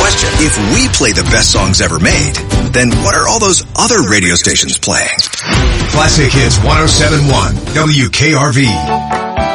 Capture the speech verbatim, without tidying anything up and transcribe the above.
question. If we play the best songs ever made, then what are all those other radio stations playing? Classic Hits one oh seven point one W K R V.